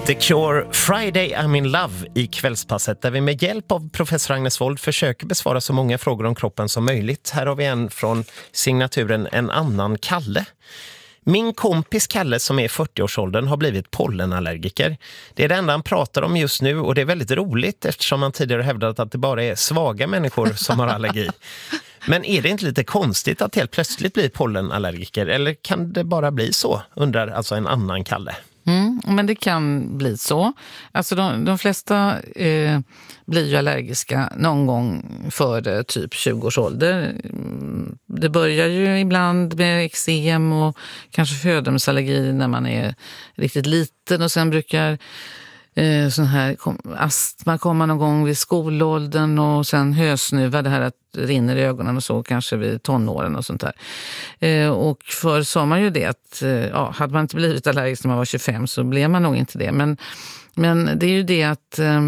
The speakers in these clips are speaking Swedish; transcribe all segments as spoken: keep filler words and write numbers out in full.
The Cure, Friday I'm in Love i kvällspasset där vi med hjälp av professor Agnes Wold försöker besvara så många frågor om kroppen som möjligt. Här har vi en från signaturen En annan Kalle. Min kompis Kalle som är i fyrtioårsåldern har blivit pollenallergiker. Det är det enda han pratar om just nu och det är väldigt roligt eftersom han tidigare hävdat att det bara är svaga människor som har allergi. Men är det inte lite konstigt att helt plötsligt bli pollenallergiker eller kan det bara bli så, undrar alltså En annan Kalle. Mm, men det kan bli så. Alltså de, de flesta eh, blir ju allergiska någon gång före typ tjugo års ålder. Det börjar ju ibland med eksem och kanske födomsallergi när man är riktigt liten och sen brukar eh, sån här astma komma någon gång vid skolåldern och sen hösnuva, det här att det rinner i ögonen och så kanske vid tonåren och sånt där. Eh, och för sa man ju det att eh, ja, hade man inte blivit allergisk när man var tjugofem så blev man nog inte det. Men, men det är ju det att eh,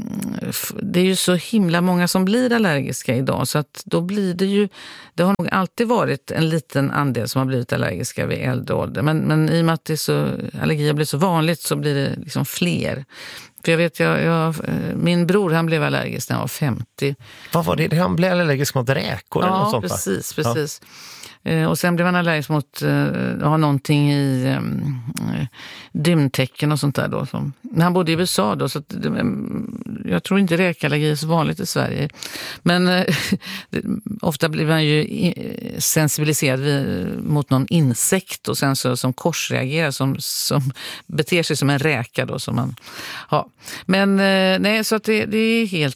det är ju så himla många som blir allergiska idag så att då blir det ju, det har nog alltid varit en liten andel som har blivit allergiska vid äldre ålder. Men, men i och med att det är så, allergier blir så vanligt så blir det liksom fler. För jag vet, jag, jag, min bror han blev allergisk när han var femtio. Vad var det? Han blev allergisk mot räkor? Ja, eller något sånt, precis, precis. Ja. Och sen blev han allergisk mot ja, någonting i um, dymtecken och sånt där då. Som, men han bodde i U S A då så att, jag tror inte räkallergi är så vanligt i Sverige. Men ofta blir man ju sensibiliserad vid, mot någon insekt och sen så som korsreagerar som, som beter sig som en räka då. Som man, ja. Men nej, så att det, det är helt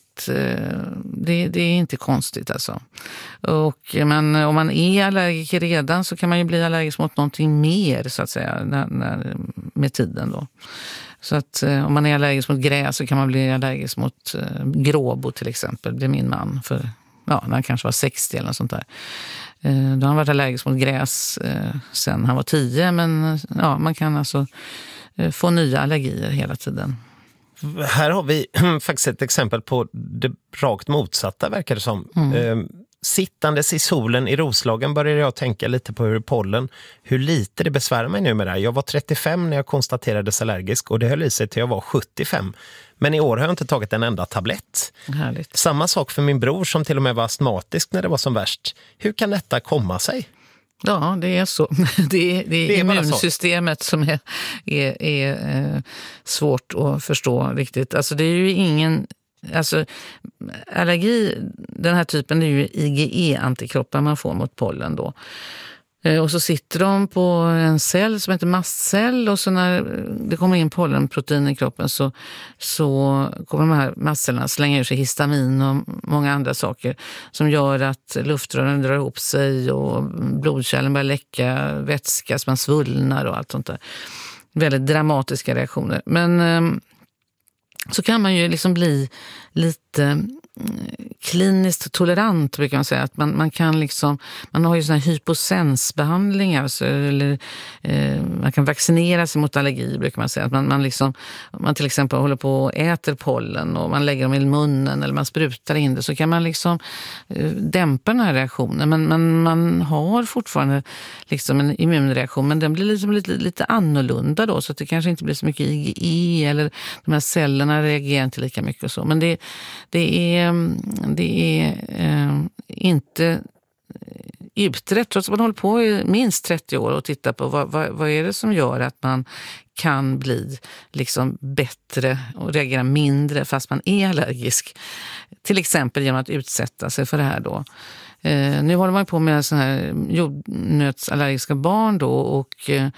det, det är inte konstigt alltså. Och men om man är allergiker redan så kan man ju bli allergisk mot någonting mer så att säga när, när, med tiden då. Så att om man är allergisk mot gräs så kan man bli allergisk mot eh, gråbo till exempel. Det är min man för ja, när han kanske var sextio eller något sånt där. Eh, då har han varit allergisk mot gräs eh, sen han var tio men ja, man kan alltså eh, få nya allergier hela tiden. Här har vi faktiskt ett exempel på det rakt motsatta verkar det som. Mm. Eh, sittandes i solen i Roslagen började jag tänka lite på hur pollen, hur lite det besvärar mig nu med det här. Jag var trettiofem när jag konstaterades allergisk och det höll i sig till jag var sjuttiofem. Men i år har jag inte tagit en enda tablett. Härligt. Samma sak för min bror som till och med var astmatisk när det var som värst. Hur kan detta komma sig? Ja, det är så. Det är, det är, det är immunsystemet som är, är, är eh, svårt att förstå riktigt. Alltså det är ju ingen... Alltså allergi, den här typen är ju I G E-antikroppar man får mot pollen då. Och så sitter de på en cell som heter mastcell och så när det kommer in pollenprotein i kroppen så, så kommer de här mastcellerna slänga ur sig histamin och många andra saker som gör att luftrören drar ihop sig och blodkärlen börjar läcka, vätska, man svullnar och allt sånt där. Väldigt dramatiska reaktioner. Men så kan man ju liksom bli lite kliniskt tolerant brukar man säga att man, man kan liksom man har ju såna här hyposensbehandlingar så, eller eh, man kan vaccinera sig mot allergi brukar man säga att man, man liksom man till exempel håller på och äter pollen och man lägger dem i munnen eller man sprutar in det så kan man liksom eh, dämpa den här reaktionen men, men man har fortfarande liksom en immunreaktion men den blir liksom lite, lite annorlunda då så att det kanske inte blir så mycket I G E eller de här cellerna reagerar inte lika mycket och så men det, det är det är eh, inte utrett trots att man håller på i minst trettio år och tittar på vad, vad, vad är det som gör att man kan bli liksom bättre och reagera mindre fast man är allergisk. Till exempel genom att utsätta sig för det här då. Eh, nu håller man på med såna här jordnötsallergiska barn då och eh,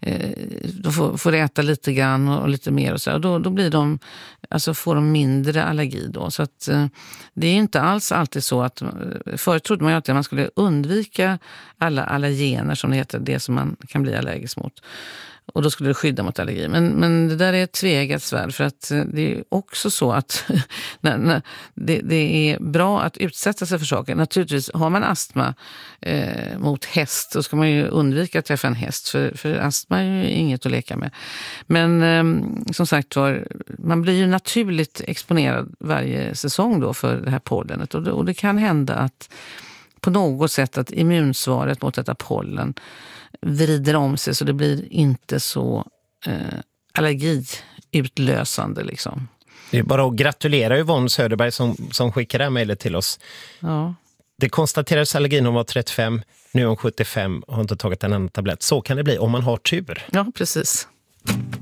de får, får äta lite grann och, och lite mer och så och då, då blir de alltså får de mindre allergi då så att eh, det är inte alls alltid så att förut trodde man ju att man skulle undvika alla allergener som det heter, det som man kan bli allergisk mot. Och då skulle det skydda mot allergi. Men, men det där är ett tveeggat svärd för att det är också så att när, när, det, det är bra att utsätta sig för saker. Naturligtvis har man astma eh, mot häst så ska man ju undvika att träffa en häst för, för astma är ju inget att leka med. Men eh, som sagt var, man blir ju naturligt exponerad varje säsong då för det här pollenet och det, och det kan hända att på något sätt att immunsvaret mot detta pollen vrider om sig så det blir inte så eh, allergi utlösande liksom. Det är bara att gratulera Yvonne Söderberg som, som skickar det här mejlet till oss. Ja. Det konstaterades allergin när hon var trettiofem, nu är hon sjuttiofem och har inte tagit en enda tablett. Så kan det bli om man har tur. Ja, precis.